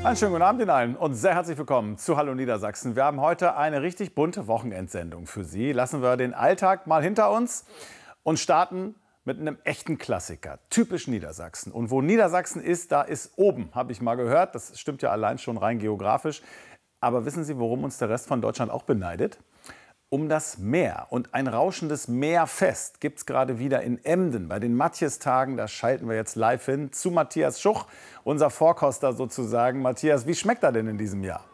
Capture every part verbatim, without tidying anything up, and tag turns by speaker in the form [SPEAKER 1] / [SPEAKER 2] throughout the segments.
[SPEAKER 1] Einen schönen guten Abend Ihnen allen und sehr herzlich willkommen zu Hallo Niedersachsen. Wir haben heute eine richtig bunte Wochenendsendung für Sie. Lassen wir den Alltag mal hinter uns und starten mit einem echten Klassiker, typisch Niedersachsen. Und wo Niedersachsen ist, da ist oben, habe ich mal gehört. Das stimmt ja allein schon rein geografisch. Aber wissen Sie, worum uns der Rest von Deutschland auch beneidet? Um das Meer. Und ein rauschendes Meerfest gibt es gerade wieder in Emden bei den Matjes-Tagen. Da schalten wir jetzt live hin zu Matthias Schuch, unser Vorkoster sozusagen. Matthias, wie schmeckt er denn in diesem Jahr?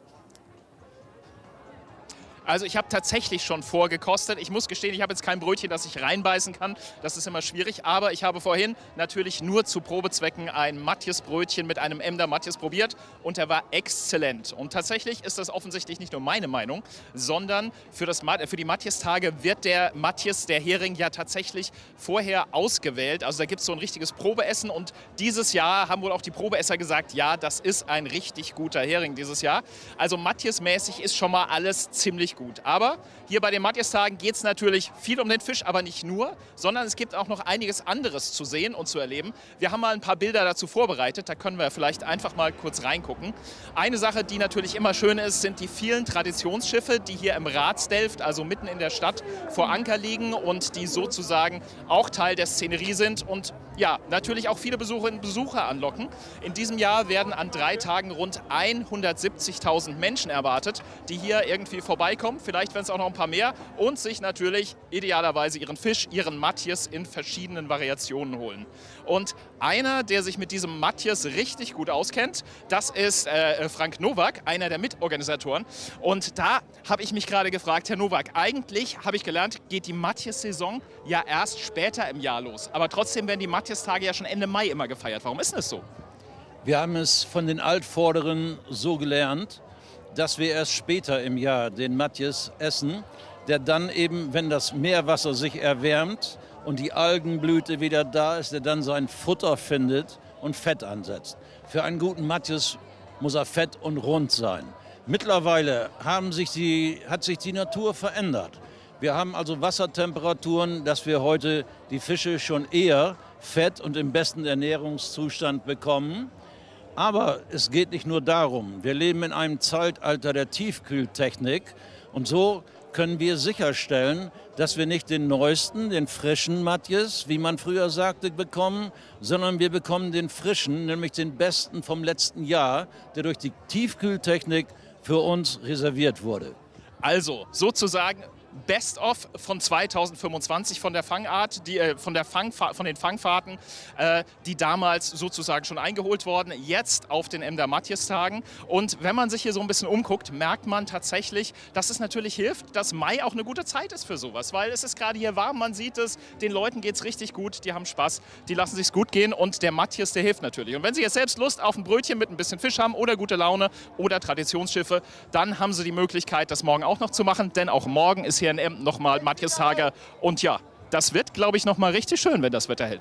[SPEAKER 2] Also ich habe tatsächlich schon vorgekostet. Ich muss gestehen, ich habe jetzt kein Brötchen, das ich reinbeißen kann. Das ist immer schwierig. Aber ich habe vorhin natürlich nur zu Probezwecken ein Matjes-Brötchen mit einem Emder Matjes probiert. Und er war exzellent. Und tatsächlich ist das offensichtlich nicht nur meine Meinung, sondern für, das, für die Matjes-Tage wird der Matjes, der Hering, ja tatsächlich vorher ausgewählt. Also da gibt es so ein richtiges Probeessen. Und dieses Jahr haben wohl auch die Probeesser gesagt, ja, das ist ein richtig guter Hering dieses Jahr. Also Matjes-mäßig ist schon mal alles ziemlich gut. Gut. Aber hier bei den Matjes-Tagen geht es natürlich viel um den Fisch, aber nicht nur, sondern es gibt auch noch einiges anderes zu sehen und zu erleben. Wir haben mal ein paar Bilder dazu vorbereitet, da können wir vielleicht einfach mal kurz reingucken. Eine Sache, die natürlich immer schön ist, sind die vielen Traditionsschiffe, die hier im Ratsdelft, also mitten in der Stadt, vor Anker liegen und die sozusagen auch Teil der Szenerie sind und ja, natürlich auch viele Besucherinnen und Besucher anlocken. In diesem Jahr werden an drei Tagen rund hundertsiebzigtausend Menschen erwartet, die hier irgendwie vorbeikommen. Vielleicht werden es auch noch ein paar mehr und sich natürlich idealerweise ihren Fisch, ihren Matjes in verschiedenen Variationen holen. Und einer, der sich mit diesem Matjes richtig gut auskennt, das ist äh, Frank Nowak, einer der Mitorganisatoren. Und da habe ich mich gerade gefragt, Herr Nowak, eigentlich habe ich gelernt, geht die Matjes-Saison ja erst später im Jahr los. Aber trotzdem werden die Matjes-Tage ja schon Ende Mai immer gefeiert. Warum ist denn das so?
[SPEAKER 3] Wir haben es von den Altvorderen so gelernt, dass wir erst später im Jahr den Matjes essen, der dann eben, wenn das Meerwasser sich erwärmt und die Algenblüte wieder da ist, der dann sein Futter findet und Fett ansetzt. Für einen guten Matjes muss er fett und rund sein. Mittlerweile haben sich die, hat sich die Natur verändert. Wir haben also Wassertemperaturen, dass wir heute die Fische schon eher fett und im besten Ernährungszustand bekommen. Aber es geht nicht nur darum. Wir leben in einem Zeitalter der Tiefkühltechnik und so können wir sicherstellen, dass wir nicht den neuesten, den frischen Matjes, wie man früher sagte, bekommen, sondern wir bekommen den frischen, nämlich den besten vom letzten Jahr, der durch die Tiefkühltechnik für uns reserviert wurde.
[SPEAKER 2] Also sozusagen Best-of von zweitausendfünfundzwanzig von der Fangart, die, äh, von, der Fangfa von den Fangfahrten, äh, die damals sozusagen schon eingeholt wurden, jetzt auf den Emder Matjes-Tagen. Und wenn man sich hier so ein bisschen umguckt, merkt man tatsächlich, dass es natürlich hilft, dass Mai auch eine gute Zeit ist für sowas, weil es ist gerade hier warm, man sieht es, den Leuten geht es richtig gut, die haben Spaß, die lassen sich's gut gehen und der Matjes, der hilft natürlich. Und wenn Sie jetzt selbst Lust auf ein Brötchen mit ein bisschen Fisch haben oder gute Laune oder Traditionsschiffe, dann haben Sie die Möglichkeit, das morgen auch noch zu machen, denn auch morgen ist hier in Emden nochmal Matjes-Tage. Und ja, das wird, glaube ich, nochmal richtig schön, wenn das Wetter hält.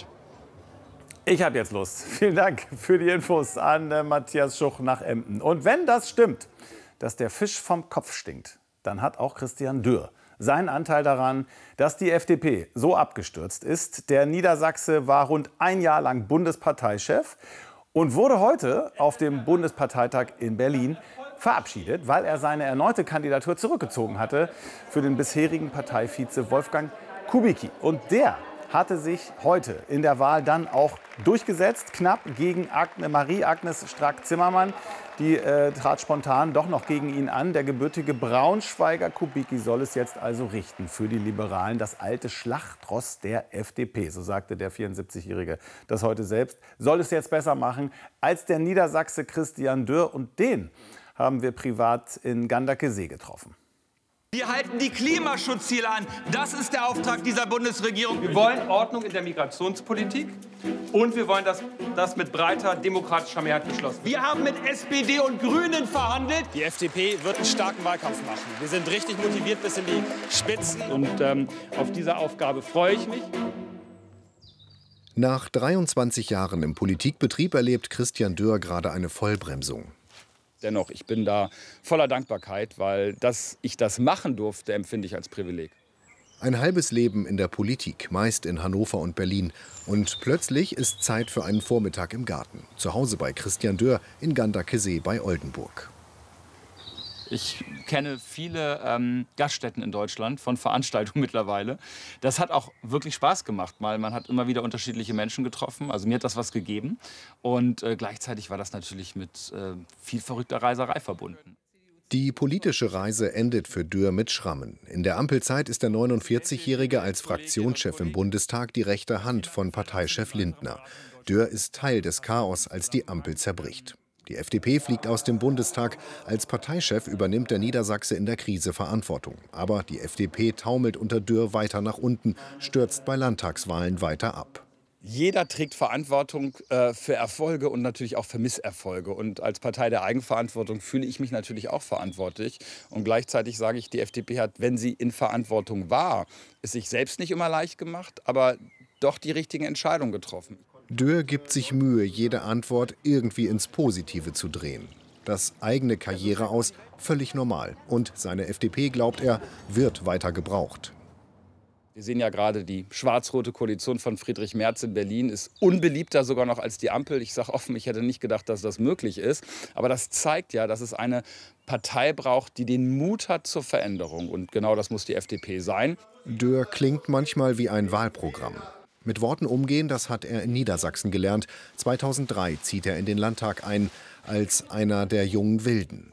[SPEAKER 1] Ich habe jetzt Lust. Vielen Dank für die Infos an äh, Matthias Schuch nach Emden. Und wenn das stimmt, dass der Fisch vom Kopf stinkt, dann hat auch Christian Dürr seinen Anteil daran, dass die F D P so abgestürzt ist. Der Niedersachse war rund ein Jahr lang Bundesparteichef und wurde heute auf dem Bundesparteitag in Berlin verabschiedet, weil er seine erneute Kandidatur zurückgezogen hatte für den bisherigen Parteivize Wolfgang Kubicki. Und der hatte sich heute in der Wahl dann auch durchgesetzt, knapp gegen Marie-Agnes Strack-Zimmermann. Die äh, trat spontan doch noch gegen ihn an. Der gebürtige Braunschweiger Kubicki soll es jetzt also richten für die Liberalen. Das alte Schlachtross der F D P, so sagte der vierundsiebzigjährige das heute selbst, soll es jetzt besser machen als der Niedersachse Christian Dürr. Und den haben wir privat in Gandakesee getroffen.
[SPEAKER 4] Wir halten die Klimaschutzziele an. Das ist der Auftrag dieser Bundesregierung. Wir wollen Ordnung in der Migrationspolitik und wir wollen das, das mit breiter demokratischer Mehrheit beschlossen. Wir haben mit S P D und Grünen verhandelt.
[SPEAKER 5] Die F D P wird einen starken Wahlkampf machen. Wir sind richtig motiviert bis in die Spitzen.
[SPEAKER 4] Und ähm, auf diese Aufgabe freue ich mich.
[SPEAKER 6] Nach dreiundzwanzig Jahren im Politikbetrieb erlebt Christian Dürr gerade eine Vollbremsung.
[SPEAKER 7] Dennoch, ich bin da voller Dankbarkeit, weil dass ich das machen durfte, empfinde ich als Privileg.
[SPEAKER 6] Ein halbes Leben in der Politik, meist in Hannover und Berlin. Und plötzlich ist Zeit für einen Vormittag im Garten. Zu Hause bei Christian Dürr in Ganderkesee bei Oldenburg.
[SPEAKER 7] Ich kenne viele ähm, Gaststätten in Deutschland von Veranstaltungen mittlerweile. Das hat auch wirklich Spaß gemacht, weil man hat immer wieder unterschiedliche Menschen getroffen. Also mir hat das was gegeben. Und äh, gleichzeitig war das natürlich mit äh, viel verrückter Reiserei verbunden.
[SPEAKER 6] Die politische Reise endet für Dürr mit Schrammen. In der Ampelzeit ist der neunundvierzigjährige als Fraktionschef im Bundestag die rechte Hand von Parteichef Lindner. Dürr ist Teil des Chaos, als die Ampel zerbricht. Die F D P fliegt aus dem Bundestag. Als Parteichef übernimmt der Niedersachse in der Krise Verantwortung. Aber die F D P taumelt unter Dürr weiter nach unten, stürzt bei Landtagswahlen weiter ab.
[SPEAKER 8] Jeder trägt Verantwortung äh, für Erfolge und natürlich auch für Misserfolge. Und als Partei der Eigenverantwortung fühle ich mich natürlich auch verantwortlich. Und gleichzeitig sage ich, die F D P hat, wenn sie in Verantwortung war, es sich selbst nicht immer leicht gemacht, aber doch die richtigen Entscheidungen getroffen.
[SPEAKER 6] Dürr gibt sich Mühe, jede Antwort irgendwie ins Positive zu drehen. Das eigene Karriere aus, völlig normal. Und seine F D P, glaubt er, wird weiter gebraucht.
[SPEAKER 8] Wir sehen ja gerade, die schwarz-rote Koalition von Friedrich Merz in Berlin ist unbeliebter sogar noch als die Ampel. Ich sage offen, ich hätte nicht gedacht, dass das möglich ist. Aber das zeigt ja, dass es eine Partei braucht, die den Mut hat zur Veränderung. Und genau das muss die F D P sein.
[SPEAKER 6] Dürr klingt manchmal wie ein Wahlprogramm. Mit Worten umgehen, das hat er in Niedersachsen gelernt. zweitausenddrei zieht er in den Landtag ein, als einer der jungen Wilden.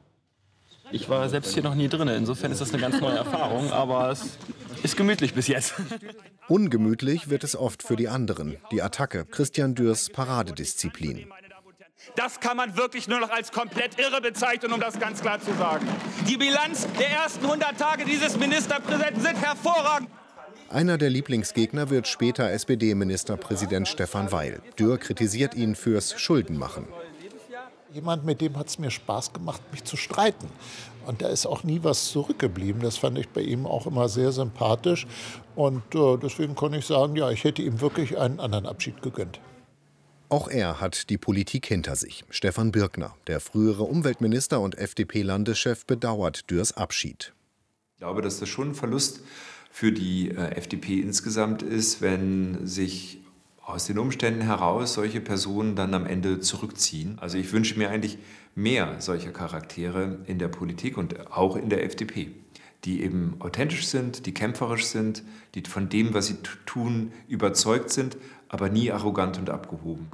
[SPEAKER 9] Ich war selbst hier noch nie drin, insofern ist das eine ganz neue Erfahrung, aber es ist gemütlich bis jetzt.
[SPEAKER 6] Ungemütlich wird es oft für die anderen. Die Attacke, Christian Dürrs Paradedisziplin.
[SPEAKER 4] Das kann man wirklich nur noch als komplett irre bezeichnen, um das ganz klar zu sagen. Die Bilanz der ersten hundert Tage dieses Ministerpräsidenten sind hervorragend.
[SPEAKER 6] Einer der Lieblingsgegner wird später S P D-Ministerpräsident Stefan Weil. Dürr kritisiert ihn fürs Schuldenmachen.
[SPEAKER 10] Jemand, mit dem hat es mir Spaß gemacht, mich zu streiten. Und da ist auch nie was zurückgeblieben. Das fand ich bei ihm auch immer sehr sympathisch. Und äh, deswegen kann ich sagen, ja, ich hätte ihm wirklich einen anderen Abschied gegönnt.
[SPEAKER 6] Auch er hat die Politik hinter sich. Stefan Birkner, der frühere Umweltminister und F D P-Landeschef, bedauert Dürrs Abschied.
[SPEAKER 11] Ich glaube, dass das schon ein Verlust für die äh, F D P insgesamt ist, wenn sich aus den Umständen heraus solche Personen dann am Ende zurückziehen. Also ich wünsche mir eigentlich mehr solcher Charaktere in der Politik und auch in der F D P, die eben authentisch sind, die kämpferisch sind, die von dem, was sie tun, überzeugt sind, aber nie arrogant und abgehoben.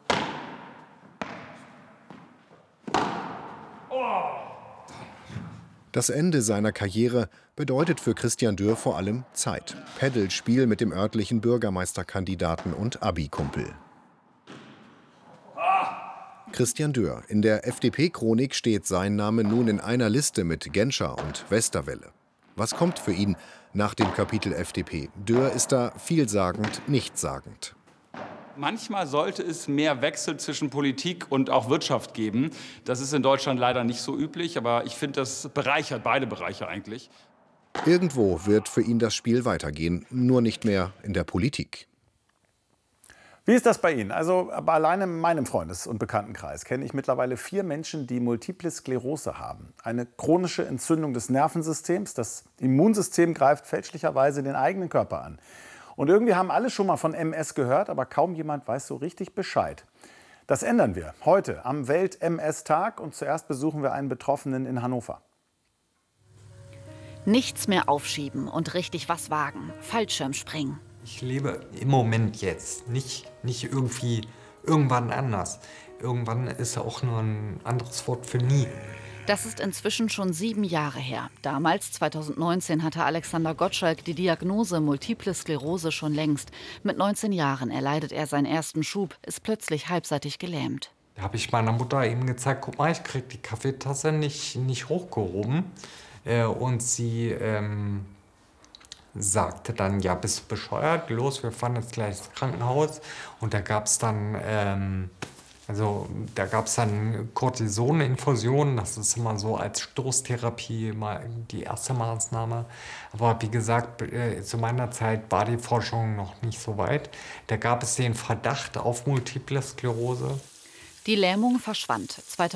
[SPEAKER 6] Das Ende seiner Karriere bedeutet für Christian Dürr vor allem Zeit. Paddelspiel mit dem örtlichen Bürgermeisterkandidaten und Abi-Kumpel. Christian Dürr. In der F D P-Chronik steht sein Name nun in einer Liste mit Genscher und Westerwelle. Was kommt für ihn nach dem Kapitel F D P? Dürr ist da vielsagend, nichtssagend.
[SPEAKER 8] Manchmal sollte es mehr Wechsel zwischen Politik und auch Wirtschaft geben. Das ist in Deutschland leider nicht so üblich, aber ich finde, das bereichert beide Bereiche eigentlich.
[SPEAKER 6] Irgendwo wird für ihn das Spiel weitergehen, nur nicht mehr in der Politik.
[SPEAKER 1] Wie ist das bei Ihnen? Also alleine in meinem Freundes- und Bekanntenkreis kenne ich mittlerweile vier Menschen, die Multiple Sklerose haben. Eine chronische Entzündung des Nervensystems. Das Immunsystem greift fälschlicherweise den eigenen Körper an. Und irgendwie haben alle schon mal von M S gehört, aber kaum jemand weiß so richtig Bescheid. Das ändern wir heute am Welt-M S-Tag und zuerst besuchen wir einen Betroffenen in Hannover.
[SPEAKER 12] Nichts mehr aufschieben und richtig was wagen. Fallschirmspringen.
[SPEAKER 13] Ich lebe im Moment jetzt, nicht, nicht irgendwie irgendwann anders. Irgendwann ist auch nur ein anderes Wort für nie.
[SPEAKER 12] Das ist inzwischen schon sieben Jahre her. Damals, zweitausendneunzehn, hatte Alexander Gottschalk die Diagnose Multiple Sklerose schon längst. Mit neunzehn Jahren erleidet er seinen ersten Schub, ist plötzlich halbseitig gelähmt.
[SPEAKER 13] Da habe ich meiner Mutter eben gezeigt, guck mal, ich kriege die Kaffeetasse nicht, nicht hochgehoben. Äh, und sie ähm, sagte dann, ja, bist du bescheuert? Los, wir fahren jetzt gleich ins Krankenhaus. Und da gab es dann... Ähm, Also da gab es dann Cortisoninfusionen, das ist immer so als Stoßtherapie mal die erste Maßnahme. Aber wie gesagt, zu meiner Zeit war die Forschung noch nicht so weit. Da gab es den Verdacht auf Multiple Sklerose.
[SPEAKER 12] Die Lähmung verschwand,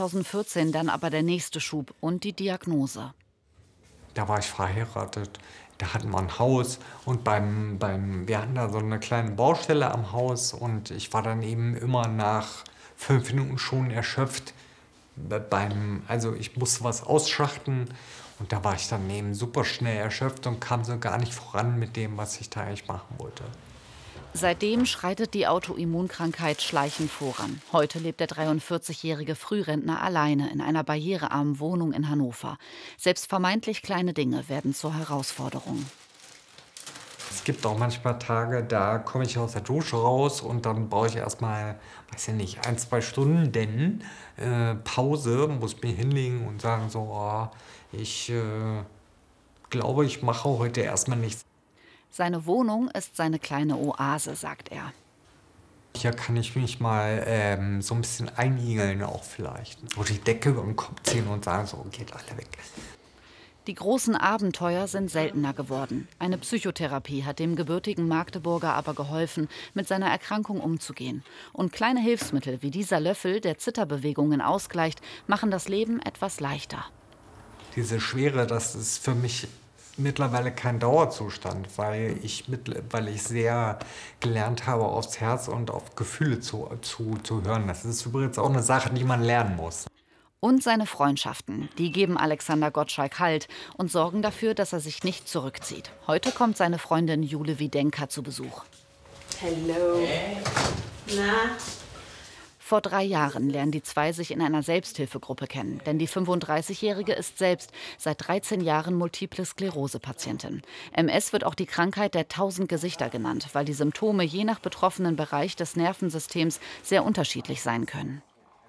[SPEAKER 12] zweitausendvierzehn dann aber der nächste Schub und die Diagnose.
[SPEAKER 13] Da war ich verheiratet. Da hatten wir ein Haus und beim, beim, wir hatten da so eine kleine Baustelle am Haus und ich war dann eben immer nach fünf Minuten schon erschöpft. Beim, also ich musste was ausschachten und da war ich dann eben super schnell erschöpft und kam so gar nicht voran mit dem, was ich da eigentlich machen wollte.
[SPEAKER 12] Seitdem schreitet die Autoimmunkrankheit schleichend voran. Heute lebt der dreiundvierzigjährige Frührentner alleine in einer barrierearmen Wohnung in Hannover. Selbst vermeintlich kleine Dinge werden zur Herausforderung.
[SPEAKER 13] Es gibt auch manchmal Tage, da komme ich aus der Dusche raus und dann brauche ich erstmal, weiß ich nicht, ein, zwei Stunden, denn äh, Pause, muss mich hinlegen und sagen so, oh, ich äh, glaube, ich mache heute erstmal nichts.
[SPEAKER 12] Seine Wohnung ist seine kleine Oase, sagt er.
[SPEAKER 13] Hier kann ich mich mal ähm, so ein bisschen einigeln auch vielleicht. Oder die Decke über den Kopf ziehen und sagen so, geht alle weg.
[SPEAKER 12] Die großen Abenteuer sind seltener geworden. Eine Psychotherapie hat dem gebürtigen Magdeburger aber geholfen, mit seiner Erkrankung umzugehen. Und kleine Hilfsmittel wie dieser Löffel, der Zitterbewegungen ausgleicht, machen das Leben etwas leichter.
[SPEAKER 13] Diese Schwere, das ist für mich mittlerweile kein Dauerzustand, weil ich, mit, weil ich sehr gelernt habe, aufs Herz und auf Gefühle zu, zu, zu hören. Das ist übrigens auch eine Sache, die man lernen muss.
[SPEAKER 12] Und seine Freundschaften, die geben Alexander Gottschalk Halt und sorgen dafür, dass er sich nicht zurückzieht. Heute kommt seine Freundin Jule Widenka zu Besuch.
[SPEAKER 14] Hallo. Na?
[SPEAKER 12] Vor drei Jahren lernen die zwei sich in einer Selbsthilfegruppe kennen. Denn die fünfunddreißigjährige ist selbst seit dreizehn Jahren Multiple Sklerose-Patientin. M S wird auch die Krankheit der tausend Gesichter genannt, weil die Symptome je nach betroffenen Bereich des Nervensystems sehr unterschiedlich sein können.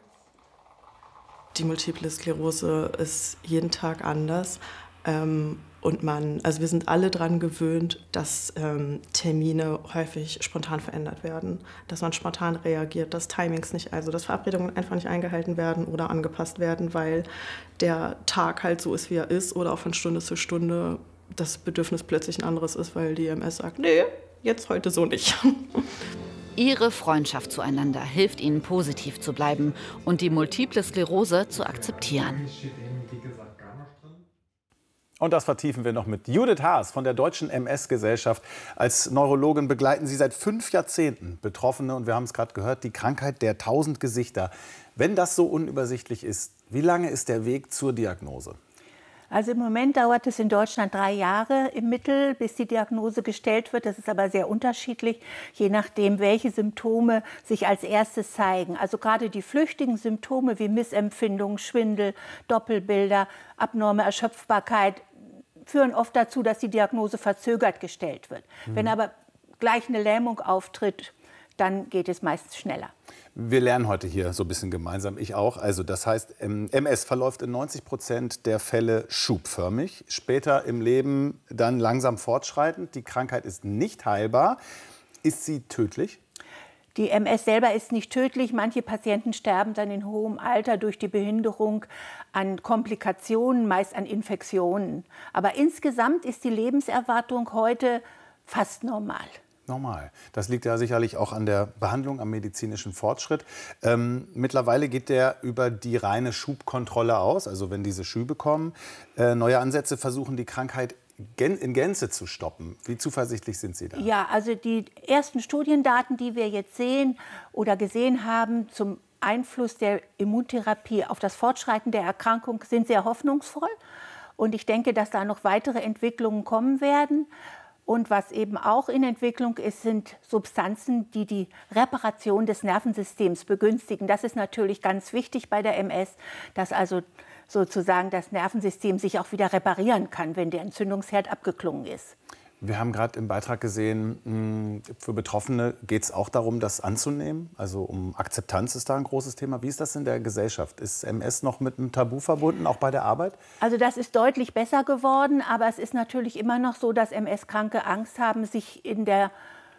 [SPEAKER 14] Die Multiple Sklerose ist jeden Tag anders. Ähm, und man, also wir sind alle daran gewöhnt, dass ähm, Termine häufig spontan verändert werden, dass man spontan reagiert, dass Timings nicht, also dass Verabredungen einfach nicht eingehalten werden oder angepasst werden, weil der Tag halt so ist, wie er ist, oder auch von Stunde zu Stunde das Bedürfnis plötzlich ein anderes ist, weil die M S sagt, nee, jetzt heute so nicht.
[SPEAKER 12] Ihre Freundschaft zueinander hilft ihnen, positiv zu bleiben und die Multiple Sklerose zu akzeptieren.
[SPEAKER 1] Und das vertiefen wir noch mit Judith Haas von der Deutschen M S-Gesellschaft. Als Neurologin begleiten Sie seit fünf Jahrzehnten Betroffene, und wir haben es gerade gehört, die Krankheit der tausend Gesichter. Wenn das so unübersichtlich ist, wie lange ist der Weg zur Diagnose?
[SPEAKER 15] Also im Moment dauert es in Deutschland drei Jahre im Mittel, bis die Diagnose gestellt wird. Das ist aber sehr unterschiedlich, je nachdem, welche Symptome sich als erstes zeigen. Also gerade die flüchtigen Symptome wie Missempfindung, Schwindel, Doppelbilder, abnorme Erschöpfbarkeit führen oft dazu, dass die Diagnose verzögert gestellt wird. Mhm. Wenn aber gleich eine Lähmung auftritt, dann geht es meistens schneller.
[SPEAKER 1] Wir lernen heute hier so ein bisschen gemeinsam, ich auch. Also das heißt, M S verläuft in neunzig Prozent der Fälle schubförmig, später im Leben dann langsam fortschreitend. Die Krankheit ist nicht heilbar. Ist sie tödlich?
[SPEAKER 15] Die M S selber ist nicht tödlich. Manche Patienten sterben dann in hohem Alter durch die Behinderung an Komplikationen, meist an Infektionen. Aber insgesamt ist die Lebenserwartung heute fast normal.
[SPEAKER 1] Normal. Das liegt ja sicherlich auch an der Behandlung, am medizinischen Fortschritt. Ähm, mittlerweile geht der über die reine Schubkontrolle aus, also wenn diese Schübe kommen. Äh, neue Ansätze versuchen, die Krankheit in Gänze zu stoppen. Wie zuversichtlich sind Sie da?
[SPEAKER 15] Ja, also die ersten Studiendaten, die wir jetzt sehen oder gesehen haben zum Einfluss der Immuntherapie auf das Fortschreiten der Erkrankung, sind sehr hoffnungsvoll. Und ich denke, dass da noch weitere Entwicklungen kommen werden. Und was eben auch in Entwicklung ist, sind Substanzen, die die Reparation des Nervensystems begünstigen. Das ist natürlich ganz wichtig bei der M S, dass also sozusagen das Nervensystem sich auch wieder reparieren kann, wenn der Entzündungsherd abgeklungen ist.
[SPEAKER 1] Wir haben gerade im Beitrag gesehen, für Betroffene geht es auch darum, das anzunehmen. Also um Akzeptanz ist da ein großes Thema. Wie ist das in der Gesellschaft? Ist M S noch mit einem Tabu verbunden, auch bei der Arbeit?
[SPEAKER 15] Also das ist deutlich besser geworden, aber es ist natürlich immer noch so, dass M S-Kranke Angst haben, sich in der,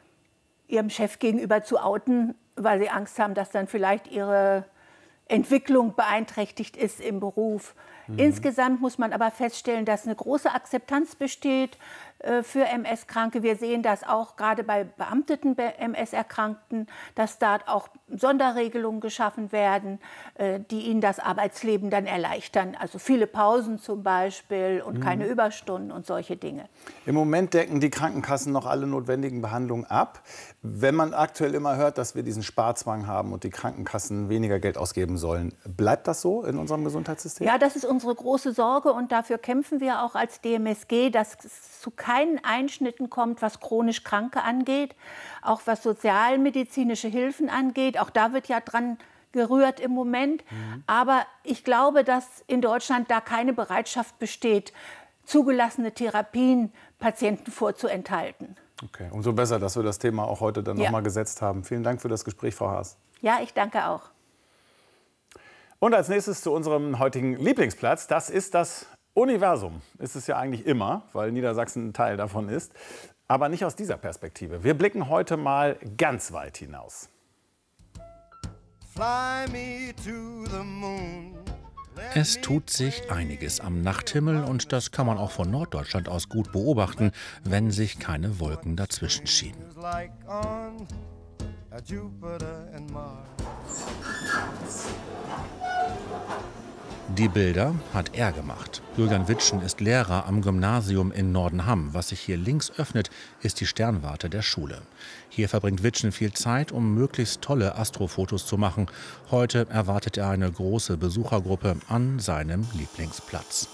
[SPEAKER 15] ihrem Chef gegenüber zu outen, weil sie Angst haben, dass dann vielleicht ihre Entwicklung beeinträchtigt ist im Beruf. Mhm. Insgesamt muss man aber feststellen, dass eine große Akzeptanz besteht. äh, für M S-Kranke. Wir sehen das auch gerade bei beamteten M S-Erkrankten, dass da auch Sonderregelungen geschaffen werden, äh, die ihnen das Arbeitsleben dann erleichtern. Also viele Pausen zum Beispiel und mhm. keine Überstunden und solche Dinge.
[SPEAKER 1] Im Moment decken die Krankenkassen noch alle notwendigen Behandlungen ab. Wenn man aktuell immer hört, dass wir diesen Sparzwang haben und die Krankenkassen weniger Geld ausgeben sollen, bleibt das so in unserem Gesundheitssystem?
[SPEAKER 15] Ja, das ist unsere große Sorge und dafür kämpfen wir auch als D M S G, dass es zu keinen Einschnitten kommt, was chronisch Kranke angeht, auch was sozialmedizinische Hilfen angeht. Auch da wird ja dran gerührt im Moment. Mhm. Aber ich glaube, dass in Deutschland da keine Bereitschaft besteht, zugelassene Therapien Patienten vorzuenthalten.
[SPEAKER 1] Okay, umso besser, dass wir das Thema auch heute dann
[SPEAKER 15] ja.
[SPEAKER 1] noch mal gesetzt haben. Vielen Dank für das Gespräch, Frau Haas.
[SPEAKER 15] Ja, ich danke auch.
[SPEAKER 1] Und als nächstes zu unserem heutigen Lieblingsplatz. Das ist das Universum. Ist es ja eigentlich immer, weil Niedersachsen ein Teil davon ist. Aber nicht aus dieser Perspektive. Wir blicken heute mal ganz weit hinaus.
[SPEAKER 16] Fly me to the moon.
[SPEAKER 17] Es tut sich einiges am Nachthimmel und das kann man auch von Norddeutschland aus gut beobachten, wenn sich keine Wolken dazwischen schieben. Die Bilder hat er gemacht. Julian Witschen ist Lehrer am Gymnasium in Nordenham. Was sich hier links öffnet, ist die Sternwarte der Schule. Hier verbringt Witschen viel Zeit, um möglichst tolle Astrofotos zu machen. Heute erwartet er eine große Besuchergruppe an seinem Lieblingsplatz.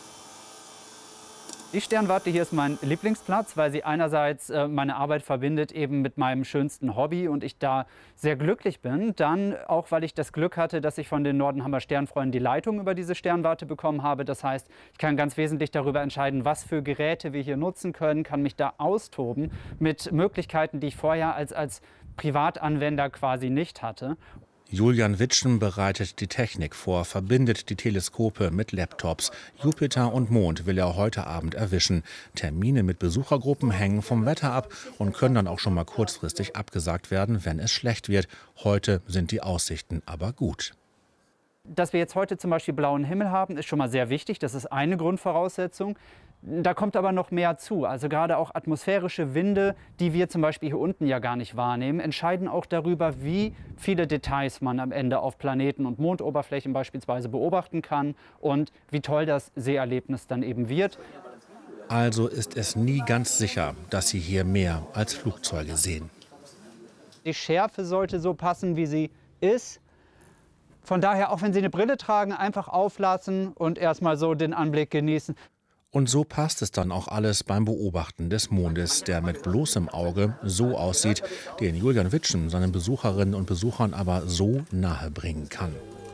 [SPEAKER 18] Die Sternwarte hier ist mein Lieblingsplatz, weil sie einerseits äh, meine Arbeit verbindet eben mit meinem schönsten Hobby und ich da sehr glücklich bin. Dann auch, weil ich das Glück hatte, dass ich von den Nordenhammer Sternfreunden die Leitung über diese Sternwarte bekommen habe. Das heißt, ich kann ganz wesentlich darüber entscheiden, was für Geräte wir hier nutzen können, kann mich da austoben mit Möglichkeiten, die ich vorher als, als Privatanwender quasi nicht hatte.
[SPEAKER 17] Julian Witschen bereitet die Technik vor, verbindet die Teleskope mit Laptops. Jupiter und Mond will er heute Abend erwischen. Termine mit Besuchergruppen hängen vom Wetter ab und können dann auch schon mal kurzfristig abgesagt werden, wenn es schlecht wird. Heute sind die Aussichten aber gut.
[SPEAKER 18] Dass wir jetzt heute zum Beispiel blauen Himmel haben, ist schon mal sehr wichtig. Das ist eine Grundvoraussetzung. Da kommt aber noch mehr zu. Also gerade auch atmosphärische Winde, die wir zum Beispiel hier unten ja gar nicht wahrnehmen, entscheiden auch darüber, wie viele Details man am Ende auf Planeten und Mondoberflächen beispielsweise beobachten kann und wie toll das Seherlebnis dann eben wird.
[SPEAKER 17] Also ist es nie ganz sicher, dass Sie hier mehr als Flugzeuge sehen.
[SPEAKER 18] Die Schärfe sollte so passen, wie sie ist. Von daher, auch wenn Sie eine Brille tragen, einfach auflassen und erstmal so den Anblick genießen.
[SPEAKER 17] Und so passt es dann auch alles beim Beobachten des Mondes, der mit bloßem Auge so aussieht, den Julian Witschen seinen Besucherinnen und Besuchern aber so nahe bringen kann.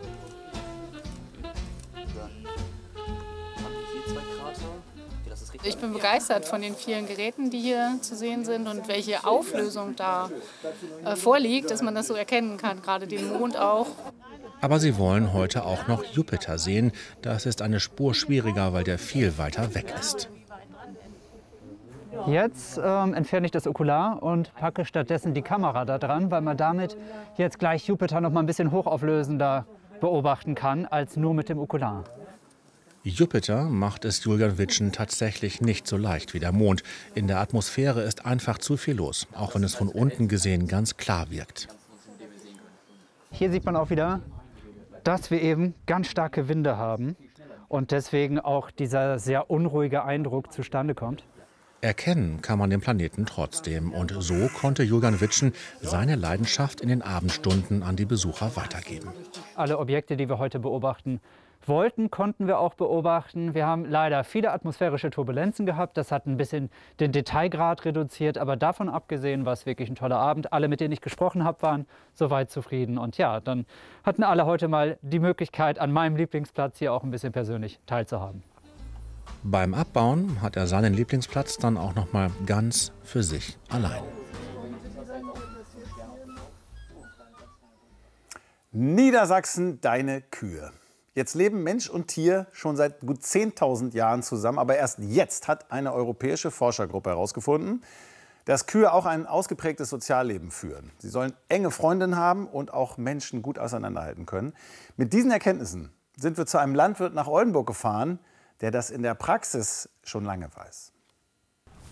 [SPEAKER 19] Ich bin begeistert von den vielen Geräten, die hier zu sehen sind und welche Auflösung da äh, vorliegt, dass man das so erkennen kann, gerade den Mond auch.
[SPEAKER 17] Aber sie wollen heute auch noch Jupiter sehen. Das ist eine Spur schwieriger, weil der viel weiter weg ist.
[SPEAKER 18] Jetzt ähm, entferne ich das Okular und packe stattdessen die Kamera da dran, weil man damit jetzt gleich Jupiter noch mal ein bisschen hochauflösender beobachten kann, als nur mit dem Okular.
[SPEAKER 17] Jupiter macht es Julian Witschen tatsächlich nicht so leicht wie der Mond. In der Atmosphäre ist einfach zu viel los, auch wenn es von unten gesehen ganz klar wirkt.
[SPEAKER 18] Hier sieht man auch wieder, dass wir eben ganz starke Winde haben und deswegen auch dieser sehr unruhige Eindruck zustande kommt.
[SPEAKER 17] Erkennen kann man den Planeten trotzdem und so konnte Julian Witschen seine Leidenschaft in den Abendstunden an die Besucher weitergeben.
[SPEAKER 18] Alle Objekte, die wir heute beobachten wollten, konnten wir auch beobachten. Wir haben leider viele atmosphärische Turbulenzen gehabt. Das hat ein bisschen den Detailgrad reduziert. Aber davon abgesehen war es wirklich ein toller Abend. Alle, mit denen ich gesprochen habe, waren soweit zufrieden. Und ja, dann hatten alle heute mal die Möglichkeit, an meinem Lieblingsplatz hier auch ein bisschen persönlich teilzuhaben.
[SPEAKER 17] Beim Abbauen hat er seinen Lieblingsplatz dann auch noch mal ganz für sich allein.
[SPEAKER 1] Niedersachsen, deine Kühe. Jetzt leben Mensch und Tier schon seit gut zehntausend Jahren zusammen. Aber erst jetzt hat eine europäische Forschergruppe herausgefunden, dass Kühe auch ein ausgeprägtes Sozialleben führen. Sie sollen enge Freundinnen haben und auch Menschen gut auseinanderhalten können. Mit diesen Erkenntnissen sind wir zu einem Landwirt nach Oldenburg gefahren, der das in der Praxis schon lange weiß.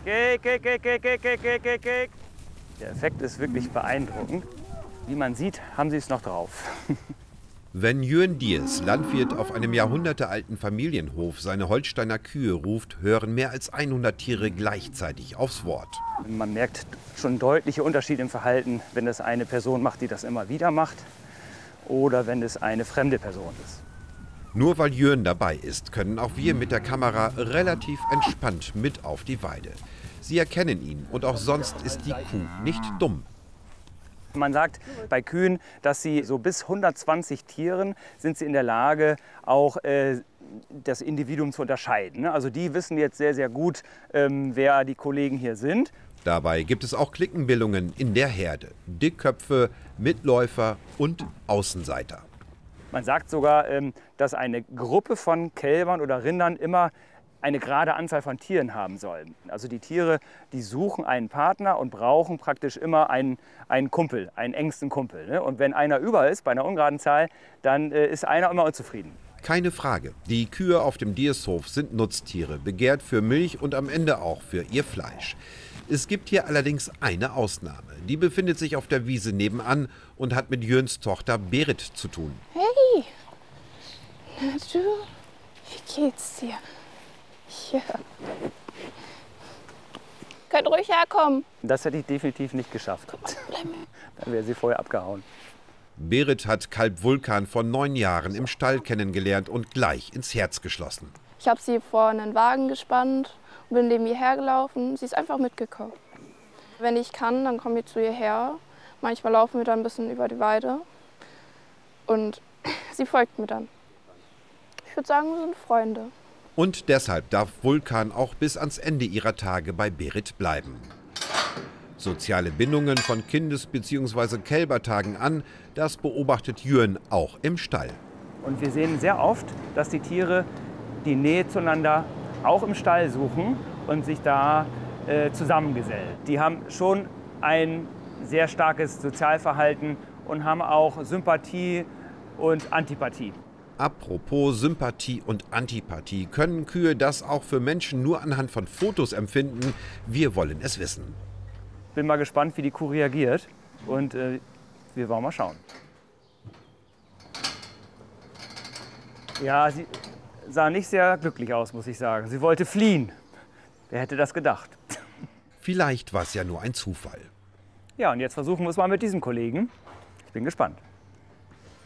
[SPEAKER 20] Kick, kick, kick, kick, kick, kick, kick, kick, kick. Der Effekt ist wirklich beeindruckend. Wie man sieht, haben sie es noch drauf.
[SPEAKER 21] Wenn Jürn Diers, Landwirt auf einem jahrhundertealten Familienhof, seine Holsteiner Kühe ruft, hören mehr als hundert Tiere gleichzeitig aufs Wort.
[SPEAKER 20] Man merkt schon deutliche Unterschiede im Verhalten, wenn es eine Person macht, die das immer wieder macht, oder wenn es eine fremde Person ist.
[SPEAKER 21] Nur weil Jürn dabei ist, können auch wir mit der Kamera relativ entspannt mit auf die Weide. Sie erkennen ihn und auch sonst ist die Kuh nicht dumm.
[SPEAKER 20] Man sagt bei Kühen, dass sie so bis hundertzwanzig Tieren sind sie in der Lage, auch äh, das Individuum zu unterscheiden. Also die wissen jetzt sehr, sehr gut, ähm, wer die Kollegen hier sind.
[SPEAKER 21] Dabei gibt es auch Klickenbildungen in der Herde. Dickköpfe, Mitläufer und Außenseiter.
[SPEAKER 20] Man sagt sogar, ähm, dass eine Gruppe von Kälbern oder Rindern immer eine gerade Anzahl von Tieren haben sollen. Also die Tiere, die suchen einen Partner und brauchen praktisch immer einen, einen Kumpel, einen engsten Kumpel. Ne? Und wenn einer über ist, bei einer ungeraden Zahl, dann äh, ist einer immer unzufrieden.
[SPEAKER 21] Keine Frage, die Kühe auf dem Diershof sind Nutztiere, begehrt für Milch und am Ende auch für ihr Fleisch. Es gibt hier allerdings eine Ausnahme. Die befindet sich auf der Wiese nebenan und hat mit Jürns Tochter Berit zu tun.
[SPEAKER 22] Hey, na du, wie geht's dir? Ja. Könnt ruhig herkommen.
[SPEAKER 20] Das hätte ich definitiv nicht geschafft. Dann wäre sie vorher abgehauen.
[SPEAKER 21] Berit hat Kalb Vulkan vor neun Jahren im Stall kennengelernt und gleich ins Herz geschlossen.
[SPEAKER 22] Ich habe sie vor einen Wagen gespannt und bin neben ihr hergelaufen. Sie ist einfach mitgekommen. Wenn ich kann, dann komme ich zu ihr her. Manchmal laufen wir dann ein bisschen über die Weide und sie folgt mir dann. Ich würde sagen, wir sind Freunde.
[SPEAKER 21] Und deshalb darf Vulkan auch bis ans Ende ihrer Tage bei Berit bleiben. Soziale Bindungen von Kindes- bzw. Kälbertagen an, das beobachtet Jürn auch im Stall.
[SPEAKER 20] Und wir sehen sehr oft, dass die Tiere die Nähe zueinander auch im Stall suchen und sich da äh, zusammengesellen. Die haben schon ein sehr starkes Sozialverhalten und haben auch Sympathie und Antipathie.
[SPEAKER 21] Apropos Sympathie und Antipathie, können Kühe das auch für Menschen nur anhand von Fotos empfinden? Wir wollen es wissen.
[SPEAKER 20] Bin mal gespannt, wie die Kuh reagiert und äh, wir wollen mal schauen. Ja, sie sah nicht sehr glücklich aus, muss ich sagen. Sie wollte fliehen. Wer hätte das gedacht?
[SPEAKER 21] Vielleicht war es ja nur ein Zufall.
[SPEAKER 20] Ja, und jetzt versuchen wir es mal mit diesem Kollegen. Ich bin gespannt.